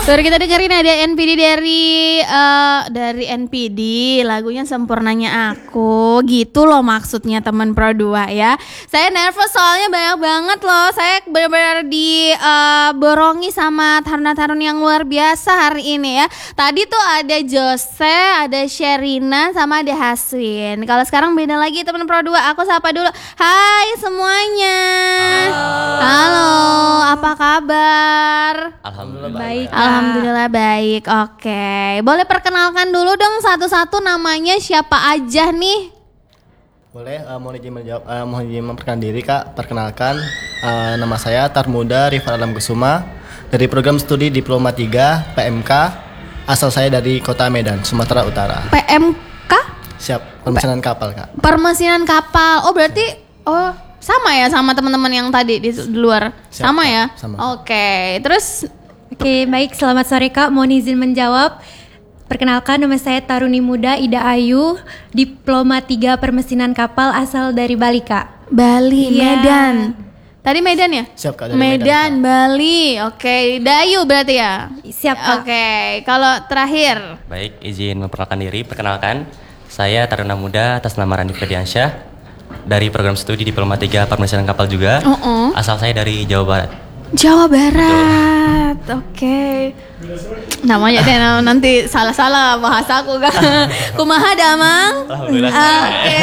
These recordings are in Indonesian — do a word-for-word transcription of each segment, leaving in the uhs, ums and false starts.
Baru kita dengerin ada N P D dari uh, dari N P D, lagunya Sempurnanya Aku. Gitu loh maksudnya teman Pro dua ya. Saya nervous soalnya banyak banget loh. Saya benar-benar diborongi uh, sama taruna-taruna yang luar biasa hari ini ya. Tadi tuh ada Jose, ada Sherina, sama ada Haswin. Kalau sekarang beda lagi teman Pro dua. Aku sapa dulu. Hai semuanya. Halo. Halo, apa kabar? Alhamdulillah baik. Alhamdulillah baik. Oke, boleh perkenalkan dulu dong satu-satu namanya siapa aja nih? Boleh, uh, mohon izin menjawab, uh, mohon izin memperkenalkan diri kak. Perkenalkan, uh, nama saya Tarmuda Rifan Alam Kusuma dari program studi Diploma tiga P M K. Asal saya dari Kota Medan, Sumatera Utara. P M K? Siap, permesinan kapal kak. Permesinan kapal. Oh berarti, oh sama ya sama teman-teman yang tadi di, di luar. Siap, sama kak. ya. Sama. Oke, terus. Oke, baik. Selamat sore Kak. Mohon izin menjawab. Perkenalkan, nama saya Taruni Muda Ida Ayu, Diploma tiga Permesinan Kapal, asal dari Bali Kak. Bali, Iya. Medan. Tadi Medan ya? Siap kak, dari Medan, Medan, Kak. Bali. Oke, Dayu berarti ya? Siap Kak. Oke, kalau terakhir. Baik, izin memperkenalkan diri. Perkenalkan, saya Taruna Muda atas nama Randi Ferdiansyah dari program studi Diploma tiga Permesinan Kapal juga. Uh-uh. Asal saya dari Jawa Barat. Jawa Barat. Oke. Namanya deh nanti salah-salah bahasa aku kan. Kumaha damang? Alhamdulillah. Oke.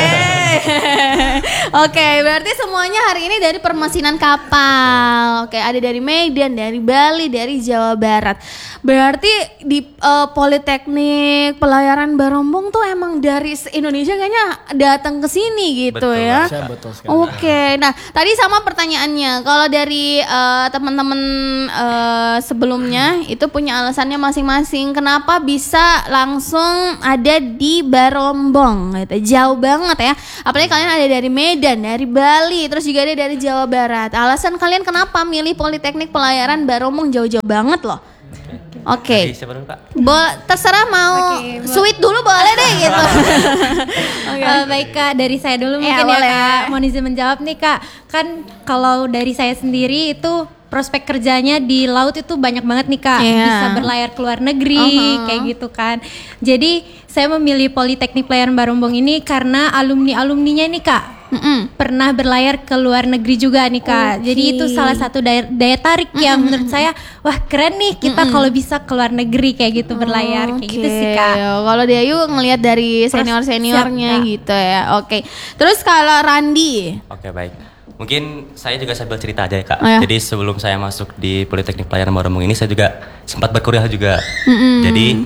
Oke, berarti semuanya hari ini dari permesinan kapal. Oke, ada dari Medan, dari Bali, dari Jawa Barat. Berarti di uh, Politeknik Pelayaran Barombong tuh emang dari Indonesia kayaknya datang ke sini gitu. Betul, ya. Siap, betul sekali. Oke, nah tadi sama pertanyaannya. Kalau dari uh, teman-teman uh, sebelumnya itu punya alasannya masing-masing. Kenapa bisa langsung ada di Barombong? Gitu. Jauh banget ya. Apalagi kalian ada dari Medan, dari Bali, terus juga ada dari Jawa Barat. Alasan kalian kenapa milih Politeknik Pelayaran Barombong jauh-jauh banget loh? Oke. Dari siapa dulu Kak? Bo- terserah mau Oke, bo- sweet dulu boleh deh gitu. Eh, baik Kak, dari saya dulu Ya, mungkin ya, boleh. Kak. Mohon izin menjawab nih Kak. Kan kalau dari saya sendiri itu prospek kerjanya di laut itu banyak banget nih Kak. Iya. Bisa berlayar ke luar negeri Uh-huh. kayak gitu kan. Jadi saya memilih Politeknik Pelayaran Barombong ini karena alumni-alumninya nih Kak Mm-mm. pernah berlayar ke luar negeri juga nih Kak. Oke. Jadi itu salah satu daya, daya tarik yang menurut saya wah keren nih kita kalau bisa ke luar negeri kayak gitu berlayar kayak gitu sih Kak. Kalau Dayu ngelihat dari senior-seniornya Siap, Kak. gitu ya. Oke. Terus kalau Randi, Oke, baik. Mungkin saya juga sambil cerita aja ya Kak. Oh, ya. Jadi sebelum saya masuk di Politeknik Pelayaran Barombong ini, saya juga sempat berkuliah juga. Mm-mm. Jadi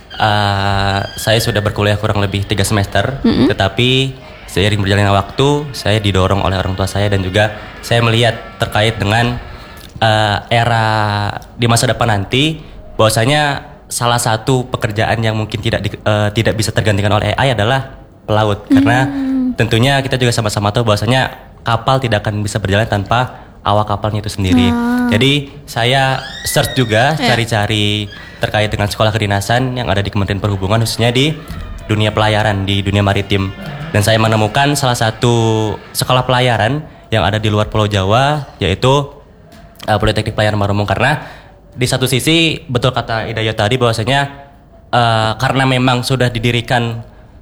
uh, saya sudah berkuliah kurang lebih tiga semester. Mm-mm. Tetapi seiring berjalannya waktu, saya didorong oleh orang tua saya dan juga saya melihat terkait dengan uh, era di masa depan nanti, bahwasanya salah satu pekerjaan yang mungkin tidak di- uh, tidak bisa tergantikan oleh A I adalah pelaut. Karena tentunya kita juga sama-sama tahu bahwasanya kapal tidak akan bisa berjalan tanpa awak kapalnya itu sendiri. Jadi saya search juga, Ya. cari-cari terkait dengan sekolah kedinasan yang ada di Kementerian Perhubungan, khususnya di dunia pelayaran, di dunia maritim. Dan saya menemukan salah satu sekolah pelayaran yang ada di luar Pulau Jawa, yaitu uh, Politeknik Pelayaran Barombong. Karena di satu sisi betul kata Hidayat tadi bahwasanya uh, karena memang sudah didirikan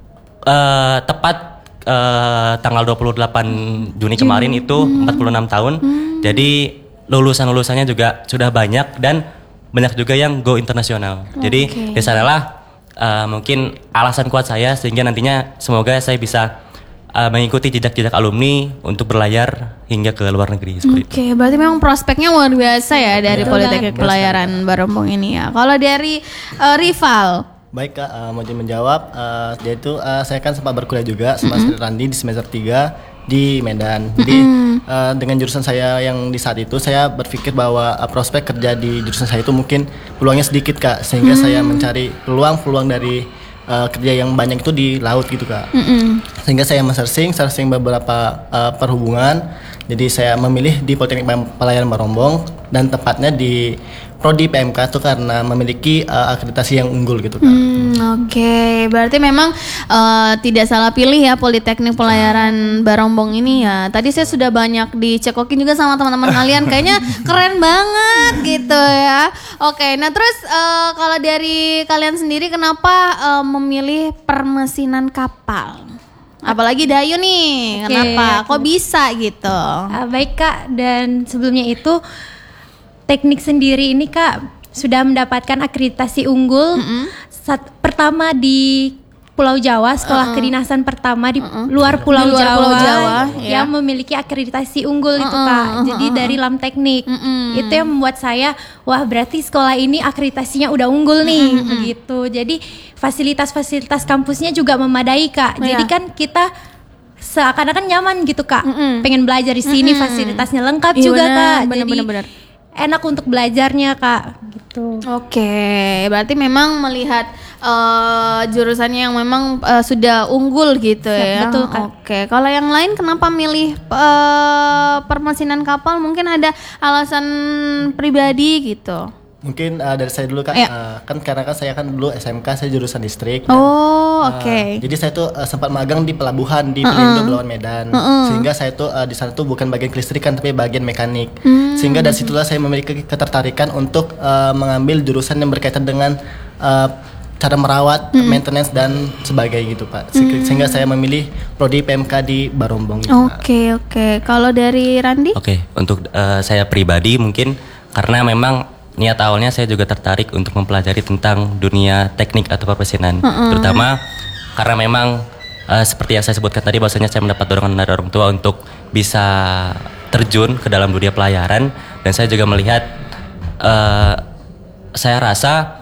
uh, tepat Uh, tanggal dua puluh delapan Juni kemarin itu empat puluh enam tahun. Jadi lulusan-lulusannya juga sudah banyak dan banyak juga yang go internasional. Jadi Oke. di sanalah uh, mungkin alasan kuat saya sehingga nantinya semoga saya bisa uh, mengikuti jejak-jejak alumni untuk berlayar hingga ke luar negeri seperti itu. Oke, berarti memang prospeknya luar biasa ya dari Betul Politeknik banget. Pelayaran Barombong ini ya. Kalau dari uh, rival, Baik kak, uh, mau izin menjawab. Uh, yaitu uh, saya kan sempat berkuliah juga sama seperti Randi di semester tiga di Medan. Jadi uh, dengan jurusan saya yang di saat itu saya berpikir bahwa uh, prospek kerja di jurusan saya itu mungkin peluangnya sedikit kak, sehingga saya mencari peluang-peluang dari uh, kerja yang banyak itu di laut gitu kak. Mm-mm. Sehingga saya men-searching, searching beberapa uh, perhubungan. Jadi saya memilih di Politeknik Pelayaran Barombong dan tepatnya di Prodi P M K itu karena memiliki uh, akreditasi yang unggul gitu kan. Hmm, Oke, berarti memang uh, tidak salah pilih ya Politeknik Pelayaran Barombong ini ya. Tadi saya sudah banyak dicekokin juga sama teman-teman kalian, kayaknya keren banget gitu ya. Oke, nah terus eh, kalau dari kalian sendiri kenapa eh, memilih permesinan kapal? Apalagi Dayu nih, Oke, kenapa? aku- Kok bisa gitu? Ah, baik Kak, dan sebelumnya itu teknik sendiri ini Kak sudah mendapatkan akreditasi unggul Sat- pertama di Pulau Jawa, sekolah kedinasan pertama di luar Pulau Di luar Jawa, Pulau Jawa, yang memiliki akreditasi unggul itu Kak. Jadi dari Lam Teknik. Itu yang membuat saya, wah berarti sekolah ini akreditasinya udah unggul nih begitu. Jadi fasilitas-fasilitas kampusnya juga memadai Kak. Jadi Iya. kan kita seakan-akan nyaman gitu Kak. Pengen belajar di sini, fasilitasnya lengkap Iya, juga bener, Kak. bener, Jadi bener, bener. enak untuk belajarnya Kak gitu. Oke, berarti memang melihat eh, jurusannya yang memang eh, sudah unggul gitu Siap, ya. betul, Kak. Oke, kalau yang lain kenapa milih eh, permesinan kapal? Mungkin ada alasan pribadi gitu. Mungkin uh, dari saya dulu Kak, Iya. uh, kan karena kan saya kan dulu S M K saya jurusan listrik. dan, Oh, uh, oke. Jadi saya tuh uh, sempat magang di pelabuhan di Pelindo Belawan Medan. Sehingga saya tuh uh, di sana tuh bukan bagian kelistrikan tapi bagian mekanik. Hmm. Sehingga dari situlah saya memiliki ketertarikan untuk uh, mengambil jurusan yang berkaitan dengan uh, cara merawat, Hmm. maintenance dan sebagainya gitu Pak. Se- Sehingga saya memilih prodi P M K di Barombong gitu, Pak. Oke, oke. Kalau dari Randi? Oke, untuk eh, saya pribadi mungkin karena memang niat awalnya saya juga tertarik untuk mempelajari tentang dunia teknik atau permesinan, terutama karena memang eh, seperti yang saya sebutkan tadi bahwasanya saya mendapat dorongan dari orang tua untuk bisa terjun ke dalam dunia pelayaran, dan saya juga melihat eh, saya rasa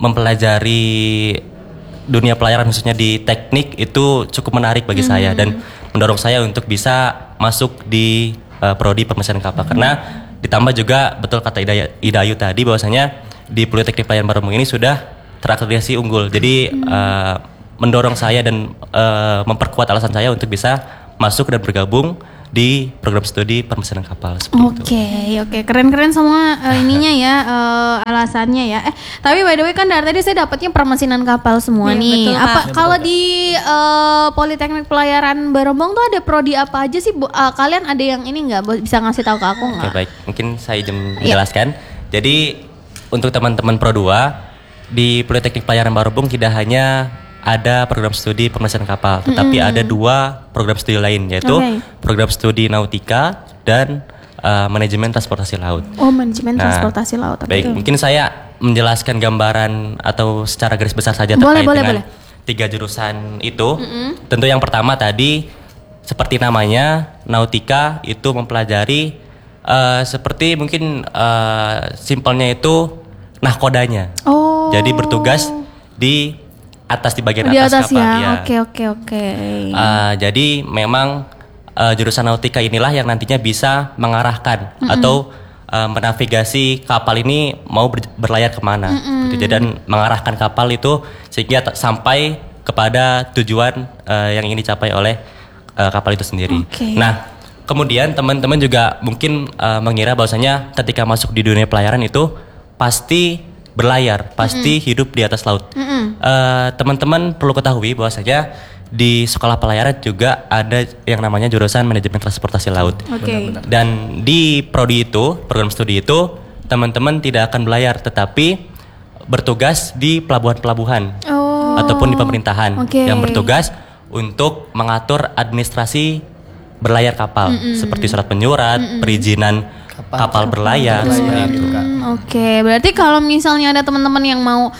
mempelajari dunia pelayaran khususnya di teknik itu cukup menarik bagi saya dan mendorong saya untuk bisa masuk di eh, prodi permesinan kapal, karena ditambah juga betul kata Ida, Ida Ayu tadi bahwasanya di Politeknik Pelayaran Barombong ini sudah terakreditasi unggul. Jadi eh, mendorong saya dan eh, memperkuat alasan saya untuk bisa masuk dan bergabung di program studi permesinan kapal seperti itu. Oke, oke, keren-keren semua eh, ininya ya, eh, alasannya ya. Eh, tapi by the way kan dari tadi saya dapatnya permesinan kapal semua Iya, nih. betul, Kak. Apa Iya, kalau di eh, Politeknik Pelayaran Barombong tuh ada prodi apa aja sih? Bu? Eh, kalian ada yang ini nggak? Bo- Bisa ngasih tahu ke aku Oke nggak? baik, mungkin saya izin Iya. menjelaskan. Jadi untuk teman-teman Pro dua di Politeknik Pelayaran Barombong tidak hanya ada program studi permesinan kapal, tetapi ada dua program studi lain, yaitu Oke. program studi nautika dan uh, manajemen transportasi laut. Oh, manajemen Nah, transportasi laut. Apa Baik, itu? mungkin saya menjelaskan gambaran atau secara garis besar saja Boleh, terkait boleh, dengan boleh. tiga jurusan itu. Tentu yang pertama tadi seperti namanya nautika itu mempelajari eh, seperti mungkin eh, simpelnya itu nahkodanya. Oh. Jadi bertugas di atas di bagian di atas, atas kapal. ya. ya. Oke, oke, oke. Uh, jadi memang uh, jurusan nautika inilah yang nantinya bisa mengarahkan atau uh, menavigasi kapal ini mau ber- berlayar kemana, gitu. Jadi, dan mengarahkan kapal itu sehingga t- sampai kepada tujuan uh, yang ingin dicapai oleh uh, kapal itu sendiri. Oke. Nah, kemudian teman-teman juga mungkin uh, mengira bahwasanya ketika masuk di dunia pelayaran itu pasti berlayar, pasti hidup di atas laut. Eh, teman-teman perlu ketahui bahwasanya di sekolah pelayaran juga ada yang namanya jurusan manajemen transportasi laut. Oke. Dan di prodi itu, program studi itu, teman-teman tidak akan berlayar, tetapi bertugas di pelabuhan-pelabuhan Oh. ataupun di pemerintahan Oke. yang bertugas untuk mengatur administrasi berlayar kapal, seperti surat penyurat, perizinan kapal, berlayar, seperti itu. Kak. Hmm, Oke, berarti kalau misalnya ada teman-teman yang mau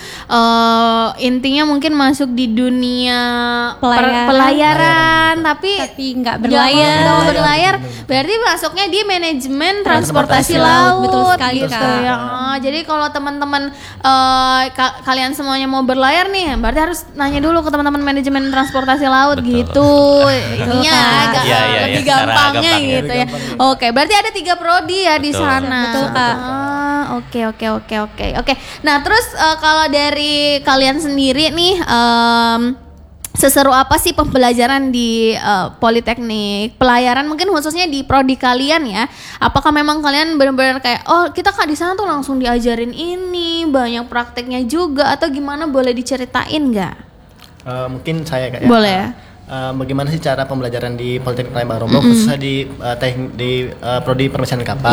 eh, intinya mungkin masuk di dunia per- Pelayaran. pelayaran, tapi Tapi nggak nggak berlayar. mau- nggak mau berlayar, berarti masuknya di manajemen transportasi Transportasi laut. laut, betul sekali, gitu Kak. ya. Ah, jadi kalau teman-teman eh, ka- kalian semuanya mau berlayar nih, berarti harus nanya dulu ke teman-teman manajemen transportasi laut Betul. gitu. Ininya Kak. agak Iya, iya, lebih iya, secara gampangnya gampang ya. gitu ya. Oke, berarti ada tiga prodi ya di Betul. sana. Betul, Kak. Ah, oke oke oke oke oke. Nah terus eh, kalau dari kalian sendiri nih, em, seseru apa sih pembelajaran di eh, Politeknik Pelayaran? Mungkin khususnya di prodi kalian ya. Apakah memang kalian benar-benar kayak, oh kita kak di sana tuh langsung diajarin ini, banyak prakteknya juga, atau gimana? Boleh diceritain nggak? Uh, mungkin saya kayak Boleh ya. Uh, bagaimana sih cara pembelajaran di Politeknik Pelayaran Barombong khususnya di uh, teknik di uh, prodi permesinan kapal? Iya.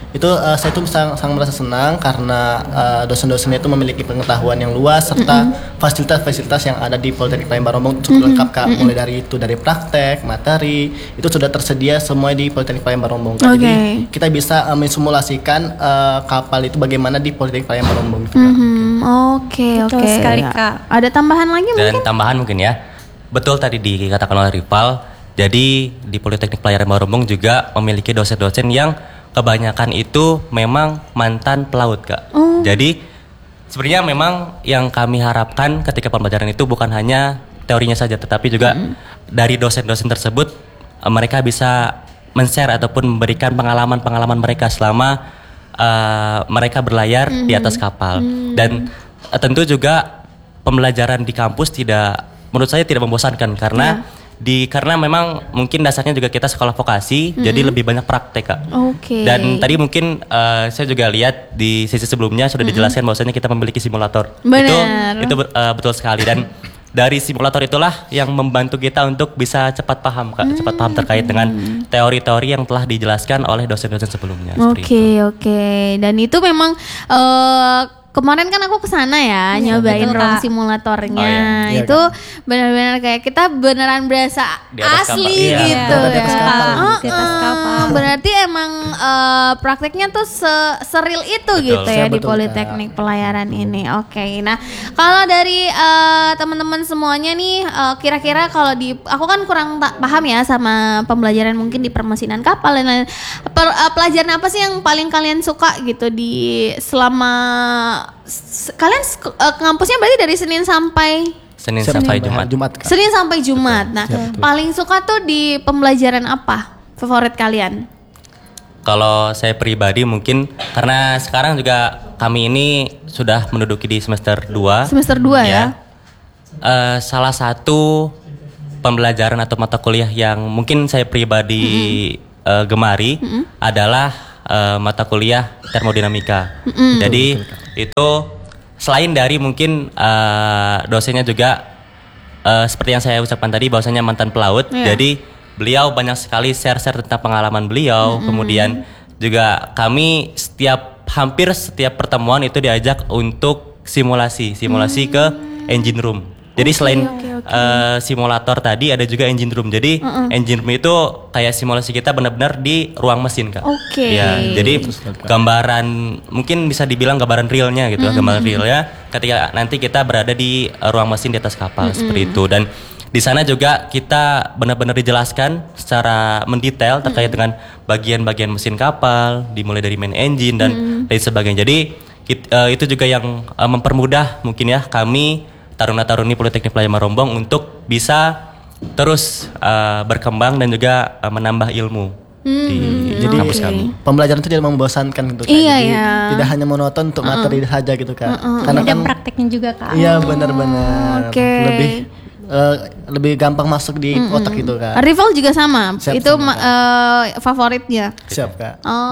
itu uh, saya tuh sangat, sangat merasa senang karena uh, dosen-dosennya itu memiliki pengetahuan yang luas serta mm-hmm. fasilitas-fasilitas yang ada di Politeknik Palembang Rombong cukup mm-hmm. lengkap Kak. Mm-hmm. Mulai dari itu dari praktek, materi, itu sudah tersedia semua di Politeknik Palembang Rombong Kak. Okay. Jadi kita bisa uh, mensimulasikan uh, kapal itu bagaimana di Politeknik Palembang Rombong gitu, Kak. Mm-hmm. Oke, oke. Betul sekali ya. Kak. Ada tambahan lagi Dan mungkin? tambahan mungkin ya. Betul tadi dikatakan oleh Rival. Jadi di Politeknik Pelayaran Rombong juga memiliki dosen-dosen yang kebanyakan itu memang mantan pelaut Kak. Oh. Jadi sebenarnya memang yang kami harapkan ketika pembelajaran itu bukan hanya teorinya saja, tetapi juga mm-hmm. dari dosen-dosen tersebut mereka bisa men-share ataupun memberikan pengalaman-pengalaman mereka selama uh, mereka berlayar mm-hmm. di atas kapal. Mm-hmm. Dan uh, tentu juga pembelajaran di kampus tidak, menurut saya tidak membosankan karena yeah. Di karena memang mungkin dasarnya juga kita sekolah vokasi, mm-hmm. jadi lebih banyak praktek Kak. Oke. Okay. Dan tadi mungkin uh, saya juga lihat di sesi sebelumnya sudah mm-hmm. dijelaskan bahwasanya kita memiliki simulator. Benar. Itu itu uh, betul sekali dan dari simulator itulah yang membantu kita untuk bisa cepat paham Kak, mm-hmm. cepat paham terkait dengan teori-teori yang telah dijelaskan oleh dosen-dosen sebelumnya. Oke, okay, oke. Okay. Dan itu memang uh, kemarin kan aku kesana ya, ya nyobain ruang simulatornya. Oh, iya. Itu benar-benar kayak kita beneran berasa asli kapal. gitu iya, ya. Di atas kapal. Oh, di atas kapal. Berarti emang uh, prakteknya tuh se- seril itu betul. Gitu ya. Betul, di Politeknik Pelayaran ini. Oke. Okay. Nah, kalau dari uh, teman-teman semuanya nih uh, kira-kira kalau di aku kan kurang tak paham ya sama pembelajaran mungkin di permesinan kapal dan lain. Per, uh, pelajaran apa sih yang paling kalian suka gitu di selama S- kalian uh, kampusnya berarti dari Senin sampai Senin sampai Jumat. Jumat Senin sampai Jumat. Nah, ya, paling suka tuh di pembelajaran apa? Favorit kalian? Kalau saya pribadi mungkin karena sekarang juga kami ini sudah menduduki di semester dua. Semester dua ya. ya. Uh, salah satu pembelajaran atau mata kuliah yang mungkin saya pribadi mm-hmm. uh, gemari mm-hmm. adalah uh, mata kuliah termodinamika. Mm-hmm. Jadi itu selain dari mungkin uh, dosennya juga uh, seperti yang saya ucapkan tadi bahwasanya mantan pelaut, yeah. jadi beliau banyak sekali share-share tentang pengalaman beliau. Mm-hmm. Kemudian juga kami setiap hampir setiap pertemuan itu diajak untuk simulasi, simulasi mm-hmm. ke engine room. Jadi okay, selain okay, okay. Uh, simulator tadi ada juga engine room. Jadi uh-uh. engine room itu kayak simulasi kita benar-benar di ruang mesin Kak. Oke. Okay. Ya, jadi gambaran mungkin bisa dibilang gambaran realnya gitu, mm-hmm. gambaran realnya ketika nanti kita berada di uh, ruang mesin di atas kapal mm-hmm. seperti itu. Dan di sana juga kita benar-benar dijelaskan secara mendetail terkait mm-hmm. dengan bagian-bagian mesin kapal, dimulai dari main engine dan mm-hmm. lain sebagainya. Jadi it, uh, itu juga yang uh, mempermudah mungkin ya kami taruna-taruni Politeknik Pelayaran Rombong untuk bisa terus uh, berkembang dan juga uh, menambah ilmu hmm, di jadi kampus kami. Pembelajaran itu tidak membosankan gitu Kak. Iya, jadi iya. tidak hanya monoton untuk uh-uh. materi saja gitu Kak. Uh-uh. Karena ada kan, prakteknya juga Kak. Iya benar-benar. Oke. Okay. Lebih uh, lebih gampang masuk di mm-hmm. otak gitu Kak. Rival juga sama. Siap, itu sama, uh, favoritnya. Siap Kak.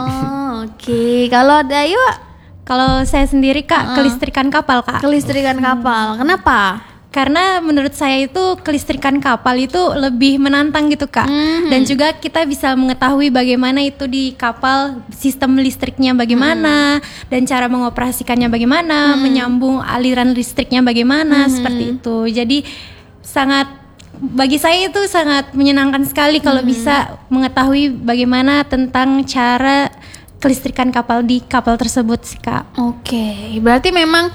Oh, oke. Okay. Kalau Dayu? Kalau saya sendiri Kak, uh, kelistrikan kapal Kak. Kelistrikan kapal, kenapa? Karena menurut saya itu kelistrikan kapal itu lebih menantang gitu Kak. Mm-hmm. Dan juga kita bisa mengetahui bagaimana itu di kapal, sistem listriknya bagaimana, mm. dan cara mengoperasikannya bagaimana, mm. menyambung aliran listriknya bagaimana, mm-hmm. seperti itu. Jadi sangat, bagi saya itu sangat menyenangkan sekali kalau mm-hmm. bisa mengetahui bagaimana tentang cara kelistrikan kapal di kapal tersebut sih Kak. Oke, okay. Berarti memang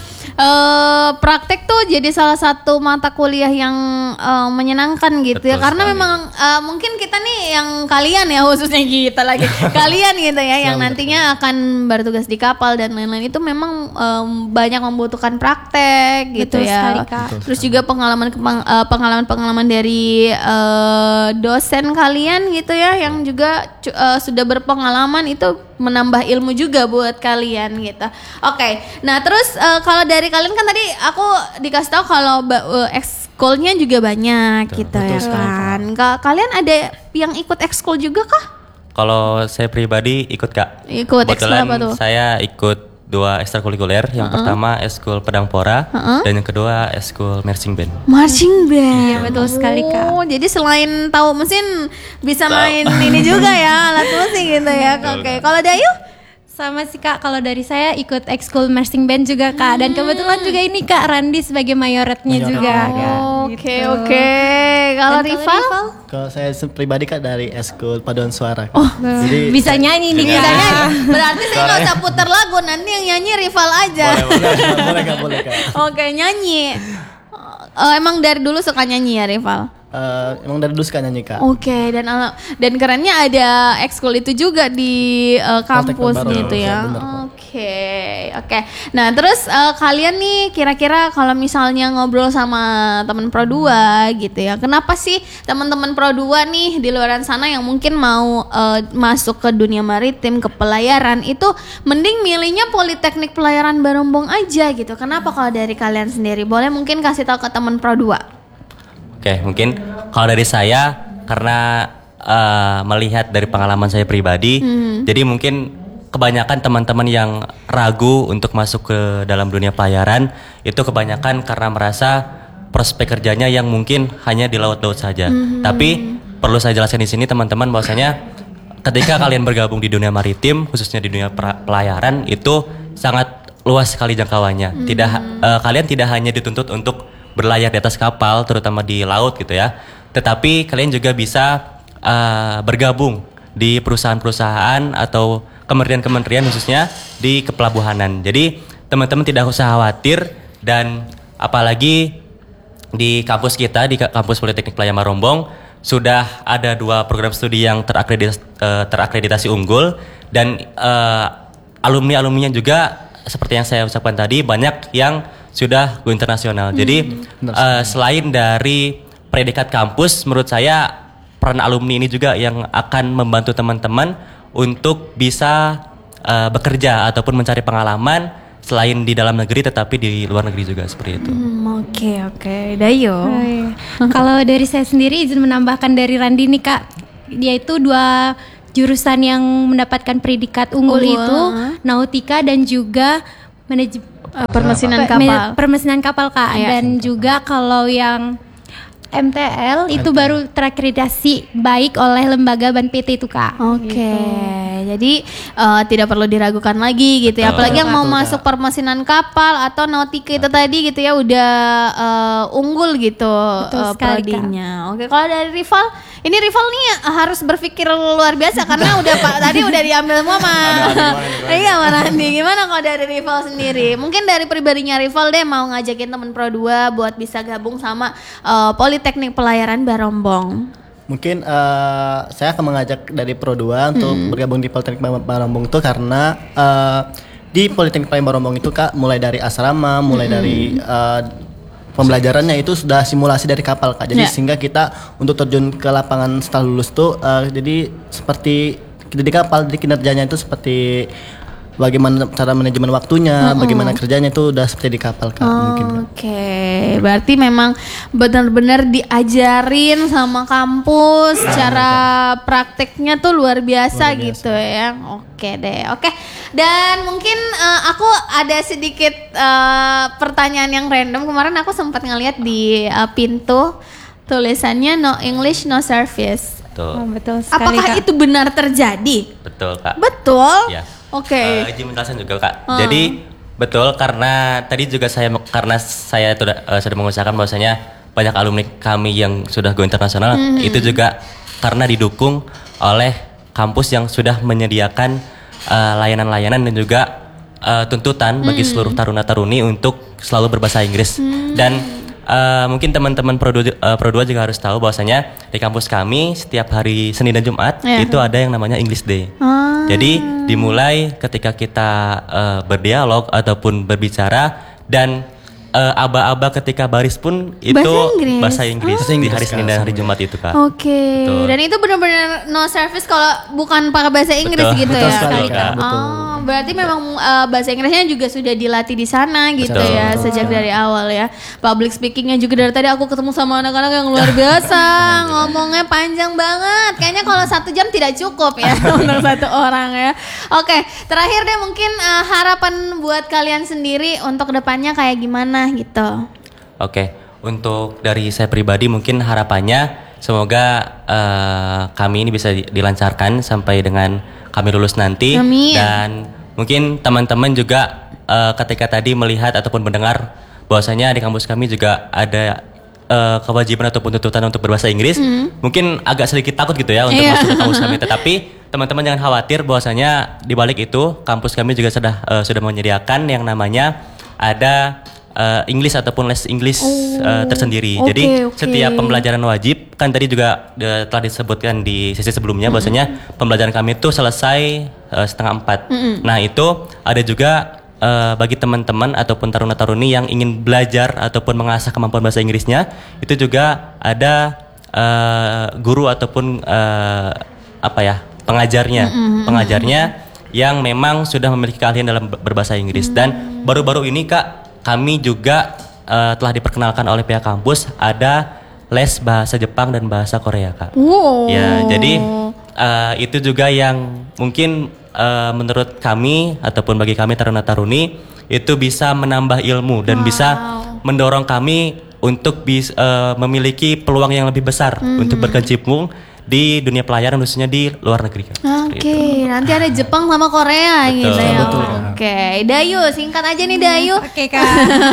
uh, praktek tuh jadi salah satu mata kuliah yang uh, menyenangkan gitu. Betul ya. Karena sekali. Memang uh, mungkin kita nih yang kalian ya khususnya kita lagi kalian gitu ya yang nantinya akan bertugas di kapal dan lain-lain itu memang um, banyak membutuhkan praktek gitu. Betul ya. Sekali, Kak. Terus juga pengalaman uh, pengalaman-pengalaman dari uh, dosen kalian gitu ya yang juga uh, sudah berpengalaman itu menambah ilmu juga buat kalian gitu. Oke, okay. Nah terus uh, kalau dari kalian kan tadi aku dikasih tahu kalau uh, ekskulnya juga banyak betul, gitu betul ya kan. Ka- kalian ada yang ikut ekskul juga kah? Kalau saya pribadi ikut Kak. Ikut ekskul apa tuh? Saya ikut dua ekstrakurikuler. Yang uh-uh. pertama ekskul Pedangpora uh-uh. dan yang kedua ekskul marching band. Marching band. Iya betul sekali Kak. Oh, jadi selain tahu mesin bisa main ini juga ya alat musik gitu ya. Oke, okay. Kalau Dayu? Sama sih Kak, kalau dari saya ikut ekskul marching band juga Kak. Dan kebetulan juga ini Kak Randi sebagai mayoretnya Mayoret. juga. Oh, Kak. Oke Gitu. oke. Kalau Dan rival? Kalau saya se- pribadi Kak dari eskul paduan suara. Kak. Oh, jadi Bisa nyanyi nih Bisa Kak. nyanyi. Berarti saya nggak usah putar lagu, nanti yang nyanyi rival aja. boleh, boleh Kak, boleh Kak. Oke nyanyi. Oh, emang dari dulu suka nyanyi ya rival? Eh, emang dari dulu suka nyanyi Kak. Oke, dan ala- dan kerennya ada ekskul itu juga di uh, kampus Baru, gitu ya. bener, Kak. Oke, oke. Nah, terus uh, kalian nih kira-kira kalau misalnya ngobrol sama teman Pro dua gitu ya. Kenapa sih teman-teman Pro dua nih di luar sana yang mungkin mau uh, masuk ke dunia maritim, ke pelayaran itu mending milihnya Politeknik Pelayaran Barombong aja gitu. Kenapa kalau dari kalian sendiri? Boleh mungkin kasih tahu ke teman Pro dua. Oke, mungkin kalau dari saya karena uh, melihat dari pengalaman saya pribadi, jadi mungkin kebanyakan teman-teman yang ragu untuk masuk ke dalam dunia pelayaran itu kebanyakan karena merasa prospek kerjanya yang mungkin hanya di laut-laut saja. Tapi perlu saya jelaskan di sini teman-teman bahwasanya ketika kalian bergabung di dunia maritim, khususnya di dunia pra- pelayaran itu sangat luas sekali jangkauannya. Tidak uh, kalian tidak hanya dituntut untuk berlayar di atas kapal, terutama di laut gitu ya. Tetapi kalian juga bisa uh, bergabung di perusahaan-perusahaan atau kementerian-kementerian khususnya di kepelabuhanan. Jadi teman-teman tidak usah khawatir dan apalagi di kampus kita di kampus Politeknik Pelayaran Barombong sudah ada dua program studi yang terakreditasi, uh, terakreditasi unggul dan uh, alumni-alumninya juga seperti yang saya ucapkan tadi banyak yang sudah go internasional. Jadi uh, selain dari predikat kampus, menurut saya peran alumni ini juga yang akan membantu teman-teman untuk bisa uh, bekerja ataupun mencari pengalaman selain di dalam negeri tetapi di luar negeri juga seperti itu. Hmm, oke oke, Dayo. Oh, iya. Kalau dari saya sendiri izin menambahkan dari Randi nih Kak, yaitu dua jurusan yang mendapatkan predikat unggul Unggul, itu uh. nautika dan juga manajemen Uh, permesinan Pe- kapal. me- permesinan kapal Kak. Iya. Dan juga kalau yang M T L itu baru terakreditasi baik oleh lembaga Ban P T itu Kak. Oke, jadi uh, tidak perlu diragukan lagi gitu ya. Betul. Apalagi yang mau Betul, masuk permesinan kapal atau nautika itu tadi gitu ya udah uh, unggul gitu Betul uh, sekali, Kak. prodinya. Oke, kalau dari rival, ini rival nih uh, harus berpikir luar biasa karena udah pak tadi udah diambil semua sama iya sama Randi. Gimana kalau dari rival sendiri? Mungkin dari pribadinya rival deh mau ngajakin temen Pro dua buat bisa gabung sama uh, Politeknik Pelayaran Barombong. Mungkin eh, saya akan mengajak dari Pro dua untuk bergabung di Politeknik Barombong itu karena eh, di Politeknik Barombong itu Kak mulai dari asrama, mulai dari eh, pembelajarannya itu sudah simulasi dari kapal Kak. Jadi Ya. sehingga kita untuk terjun ke lapangan setelah lulus tuh eh, jadi seperti kita di kapal, jadi kinerjanya itu seperti bagaimana cara manajemen waktunya, bagaimana kerjanya itu udah seperti di kapal Kak mungkin. Kak. Oke, berarti memang benar-benar diajarin sama kampus, cara prakteknya tuh luar biasa, Luar biasa. gitu ya. Oke deh, oke. Dan mungkin eh, aku ada sedikit eh, pertanyaan yang random. Kemarin aku sempat ngeliat di eh, pintu tulisannya no English no service. Betul. Oh, betul sekali Apakah Kak. itu benar terjadi? Betul, Kak. Betul. Ya. Oke. Eh, izin menjelaskan juga Kak. Jadi betul karena tadi juga saya karena saya sudah eh, sudah mengusahakan bahwasanya banyak alumni kami yang sudah go internasional itu juga karena didukung oleh kampus yang sudah menyediakan eh, layanan-layanan dan juga eh, tuntutan bagi seluruh taruna-taruni untuk selalu berbahasa Inggris dan Uh, mungkin teman-teman Pro dua, uh, Pro dua juga harus tahu bahwasanya di kampus kami setiap hari Senin dan Jumat Iya. itu ada yang namanya English Day. Ah. Jadi dimulai ketika kita uh, berdialog ataupun berbicara dan uh, aba-aba ketika baris pun itu Bahasa Inggris. bahasa Inggris Bahasa di Inggris, hari Senin Kak, dan hari Jumat itu Kak. Oke, Betul. dan itu benar-benar no service kalau bukan pakai bahasa Inggris Betul. gitu Betul ya. sekali, Kak. betul. Oh, berarti memang uh, bahasa Inggrisnya juga sudah dilatih di sana gitu Betul. ya Betul. sejak dari awal ya. Public speakingnya juga dari tadi aku ketemu sama anak-anak yang luar biasa, ngomongnya panjang banget. Kayaknya kalau satu jam tidak cukup ya untuk satu orang ya. Oke, terakhir deh mungkin uh, harapan buat kalian sendiri untuk kedepannya kayak gimana gitu. Oke, untuk dari saya pribadi mungkin harapannya semoga eh, kami ini bisa di- dilancarkan sampai dengan kami lulus nanti Amin. dan mungkin teman-teman juga uh, ketika tadi melihat ataupun mendengar bahwasanya di kampus kami juga ada uh, kewajiban ataupun tuntutan untuk berbahasa Inggris, mm. mungkin agak sedikit takut gitu ya untuk yeah. masuk ke kampus kami. Tetapi teman-teman jangan khawatir bahwasanya di balik itu kampus kami juga sudah uh, sudah menyediakan yang namanya ada uh, English ataupun les English oh, uh, tersendiri. Okay, Jadi okay. setiap pembelajaran wajib kan tadi juga uh, telah disebutkan di sesi sebelumnya mm-hmm. bahwasanya pembelajaran kami itu selesai uh, setengah empat. Mm-hmm. Nah itu ada juga uh, bagi teman-teman ataupun taruna-taruni yang ingin belajar ataupun mengasah kemampuan bahasa Inggrisnya, itu juga ada uh, guru ataupun uh, apa ya pengajarnya, mm-hmm. pengajarnya yang memang sudah memiliki keahlian dalam berbahasa Inggris. Mm-hmm. Dan baru-baru ini Kak, kami juga uh, telah diperkenalkan oleh pihak kampus ada les bahasa Jepang dan bahasa Korea Kak. Wow. Ya, jadi uh, itu juga yang mungkin uh, menurut kami ataupun bagi kami taruna-taruni itu bisa menambah ilmu dan wow. bisa mendorong kami untuk bis, uh, memiliki peluang yang lebih besar mm-hmm. untuk berkecimpung di dunia pelayaran khususnya di luar negeri. Oke, okay. nanti ada Jepang sama Korea betul, gitu ya. Betul. Oke, okay. Dayu singkat aja nih Dayu. Oke okay, Kak.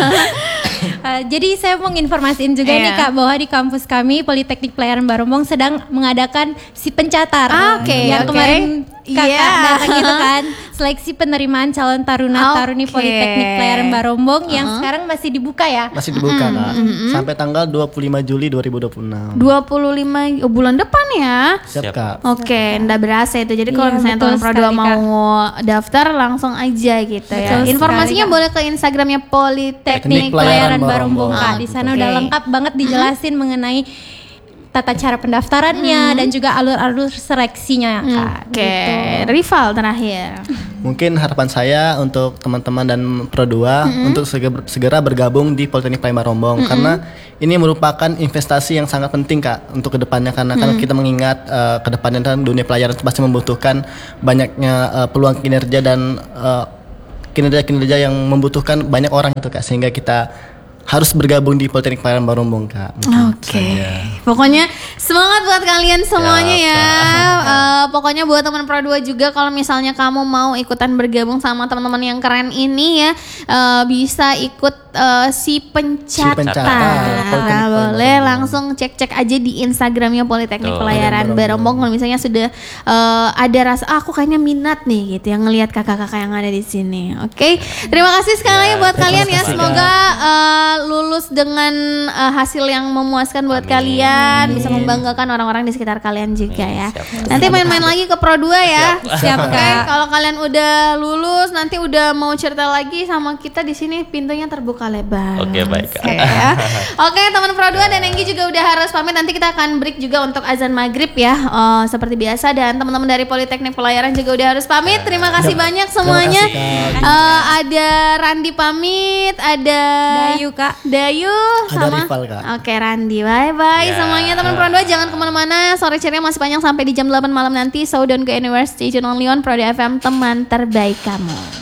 uh, jadi saya mau nginformasiin juga yeah. nih Kak bahwa di kampus kami Politeknik Pelayaran Barombong sedang mengadakan si pencatar. Ah, Oke, okay, yang okay. kemarin Kakak yeah. datang itu kan seleksi penerimaan calon taruna-taruni okay. Politeknik Pelayaran Barombong uh-huh. yang sekarang masih dibuka ya. Masih dibuka mm-hmm. Kak. Mm-hmm. Sampai tanggal dua puluh lima Juli dua ribu dua puluh enam. dua puluh lima oh, bulan depan ya. Siap Kak. Oke, okay, ndak berasa itu. Jadi kalau iya, misalnya teman Pro dua mau daftar langsung aja gitu ya. Betul Informasinya sekali, boleh ke Instagramnya Politeknik Teknik Pelayaran Barombong Barombong. Kak. Di sana okay. udah lengkap banget dijelasin mm-hmm. mengenai tata cara pendaftarannya hmm. dan juga alur-alur seleksinya Kak. Oke, okay. gitu. Rival terakhir. Mungkin harapan saya untuk teman-teman dan Pro dua mm-hmm. untuk segera, segera bergabung di Politeknik Pelayaran Barombong mm-hmm. karena ini merupakan investasi yang sangat penting Kak untuk kedepannya karena mm-hmm. kan kita mengingat uh, kedepannya kan dunia pelayaran pasti membutuhkan banyaknya uh, peluang kinerja dan uh, kinerja-kinerja yang membutuhkan banyak orang itu Kak, sehingga kita harus bergabung di Politeknik Pelayaran Barombong Kak. Oke. Okay. Pokoknya semangat buat kalian semuanya ya. ya. Uh, pokoknya buat teman Pro dua juga kalau misalnya kamu mau ikutan bergabung sama teman-teman yang keren ini ya, uh, bisa ikut uh, si pencatat. Si pencatat. Nah, boleh langsung cek-cek aja di Instagramnya Politeknik Tuh, Pelayaran Barombong kalau misalnya sudah uh, ada rasa ah, aku kayaknya minat nih gitu yang ngelihat kakak-kakak yang ada di sini. Oke. Okay? Terima kasih sekali ya, buat kalian ya. Semoga uh, lulus dengan uh, hasil yang memuaskan buat Amin. Kalian, Amin. Bisa membanggakan orang-orang di sekitar kalian juga ya. Siap. Nanti main-main lagi ke Pro dua ya. Siap, Siap Oke, okay? Kalau kalian udah lulus, nanti udah mau cerita lagi sama kita di sini, pintunya terbuka lebar. Oke, okay, baik. Oke, okay, ya. Oke, okay, teman Pro dua dan Enggi juga udah harus pamit. Nanti kita akan break juga untuk azan maghrib ya, uh, seperti biasa. Dan teman-teman dari Politeknik Pelayaran juga udah harus pamit. Terima kasih banyak semuanya. Kasih, uh, ada Randi pamit, ada Dayu Kak. Dayu ada sama Rival Kak. Oke Randi, bye bye yeah. semuanya teman Pro dua, jangan kemana-mana, sore ceria masih panjang sampai di jam delapan malam nanti. So don't go anywhere, stay tune only on Pro dua F M, teman terbaik kamu.